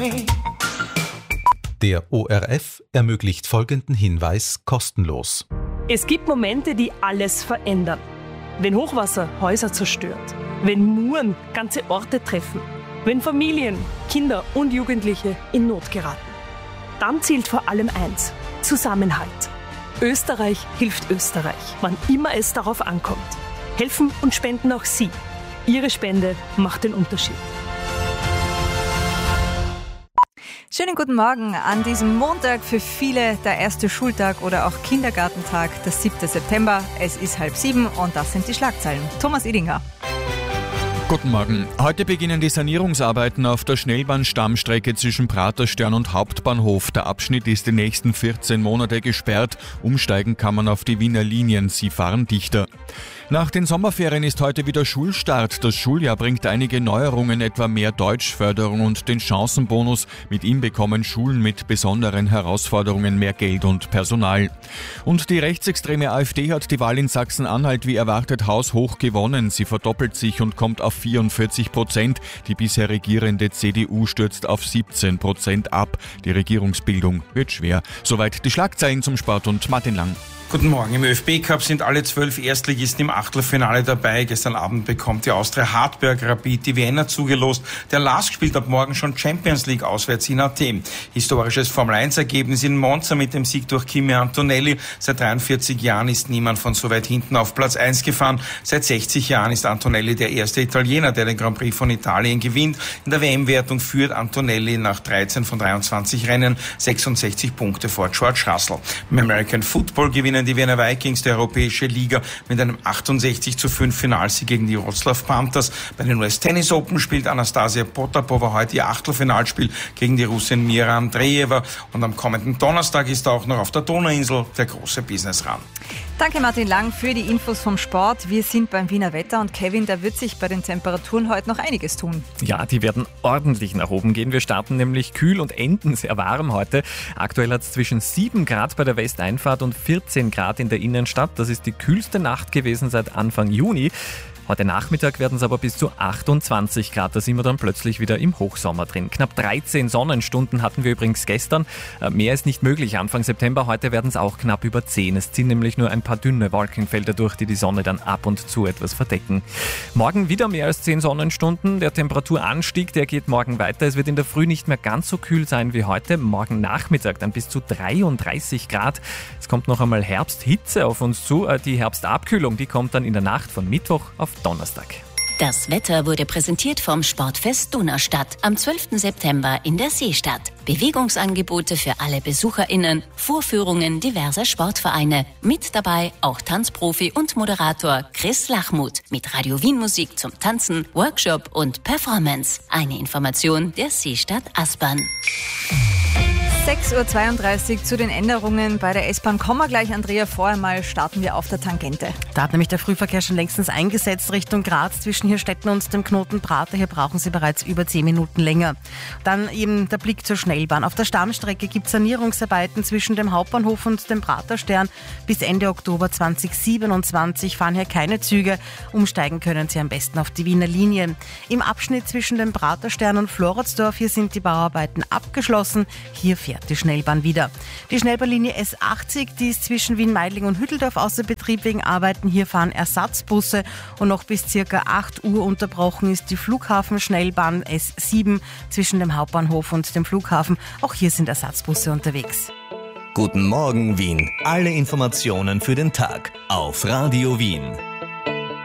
Der ORF ermöglicht folgenden Hinweis kostenlos. Es gibt Momente, die alles verändern. Wenn Hochwasser Häuser zerstört, wenn Muren ganze Orte treffen, wenn Familien, Kinder und Jugendliche in Not geraten. Dann zählt vor allem eins: Zusammenhalt. Österreich hilft Österreich, wann immer es darauf ankommt. Helfen und spenden auch Sie. Ihre Spende macht den Unterschied. Schönen guten Morgen an diesem Montag, für viele der erste Schultag oder auch Kindergartentag, der 7. September. Es ist 6:30 und das sind die Schlagzeilen. Thomas Idinger. Guten Morgen. Heute beginnen die Sanierungsarbeiten auf der Schnellbahnstammstrecke zwischen Praterstern und Hauptbahnhof. Der Abschnitt ist die nächsten 14 Monate gesperrt. Umsteigen kann man auf die Wiener Linien. Sie fahren dichter. Nach den Sommerferien ist heute wieder Schulstart. Das Schuljahr bringt einige Neuerungen, etwa mehr Deutschförderung und den Chancenbonus. Mit ihm bekommen Schulen mit besonderen Herausforderungen mehr Geld und Personal. Und die rechtsextreme AfD hat die Wahl in Sachsen-Anhalt wie erwartet haushoch gewonnen. Sie verdoppelt sich und kommt auf 44%. Die bisher regierende CDU stürzt auf 17% ab. Die Regierungsbildung wird schwer. Soweit die Schlagzeilen zum Sport und Martin Lang. Guten Morgen. Im ÖFB-Cup sind alle 12 Erstligisten im Achtelfinale dabei. Gestern Abend bekommt die Austria Hartberg Rapid die Vienna zugelost. Der LASK spielt ab morgen schon Champions League auswärts in Athen. Historisches Formel-1-Ergebnis in Monza mit dem Sieg durch Kimi Antonelli. Seit 43 Jahren ist niemand von so weit hinten auf Platz 1 gefahren. Seit 60 Jahren ist Antonelli der erste Italiener, der den Grand Prix von Italien gewinnt. In der WM-Wertung führt Antonelli nach 13 von 23 Rennen 66 Punkte vor George Russell. Im American Football gewinnen die Wiener Vikings die europäische Liga mit einem 68:5 Finalsieg gegen die Wroclaw Panthers. Bei den US Tennis Open spielt Anastasia Potapova heute ihr Achtelfinalspiel gegen die Russin Mira Andreeva. Und am kommenden Donnerstag ist auch noch auf der Donauinsel der große Business Run. Danke Martin Lang für die Infos vom Sport. Wir sind beim Wiener Wetter und Kevin, da wird sich bei den Temperaturen heute noch einiges tun. Ja, die werden ordentlich nach oben gehen. Wir starten nämlich kühl und enden sehr warm heute. Aktuell hat es zwischen 7 Grad bei der Westeinfahrt und 14 Grad in der Innenstadt. Das ist die kühlste Nacht gewesen seit Anfang Juni. Heute Nachmittag werden es aber bis zu 28 Grad, da sind wir dann plötzlich wieder im Hochsommer drin. Knapp 13 Sonnenstunden hatten wir übrigens gestern. Mehr ist nicht möglich Anfang September, heute werden es auch knapp über 10. Es ziehen nämlich nur ein paar dünne Wolkenfelder durch, die die Sonne dann ab und zu etwas verdecken. Morgen wieder mehr als 10 Sonnenstunden. Der Temperaturanstieg, der geht morgen weiter. Es wird in der Früh nicht mehr ganz so kühl sein wie heute. Morgen Nachmittag dann bis zu 33 Grad. Es kommt noch einmal Herbsthitze auf uns zu. Die Herbstabkühlung, die kommt dann in der Nacht von Mittwoch auf Donnerstag. Das Wetter wurde präsentiert vom Sportfest Donaustadt am 12. September in der Seestadt. Bewegungsangebote für alle BesucherInnen, Vorführungen diverser Sportvereine. Mit dabei auch Tanzprofi und Moderator Chris Lachmuth mit Radio Wien Musik zum Tanzen, Workshop und Performance. Eine Information der Seestadt Aspern. 6:32 Uhr zu den Änderungen bei der S-Bahn. Kommen wir gleich, Andrea. Vorher mal starten wir auf der Tangente. Da hat nämlich der Frühverkehr schon längstens eingesetzt Richtung Graz zwischen Hirstetten und dem Knoten Prater. Hier brauchen Sie bereits über 10 Minuten länger. Dann eben der Blick zur Schnellbahn. Auf der Stammstrecke gibt es Sanierungsarbeiten zwischen dem Hauptbahnhof und dem Praterstern. Bis Ende Oktober 2027 fahren hier keine Züge. Umsteigen können Sie am besten auf die Wiener Linien. Im Abschnitt zwischen dem Praterstern und Floridsdorf, hier sind die Bauarbeiten abgeschlossen. Hier fährt die Schnellbahn wieder. Die Schnellbahnlinie S80, die ist zwischen Wien-Meidling und Hütteldorf außer Betrieb wegen Arbeiten. Hier fahren Ersatzbusse und noch bis ca. 8 Uhr unterbrochen ist die Flughafen-Schnellbahn S7 zwischen dem Hauptbahnhof und dem Flughafen. Auch hier sind Ersatzbusse unterwegs. Guten Morgen Wien. Alle Informationen für den Tag auf Radio Wien.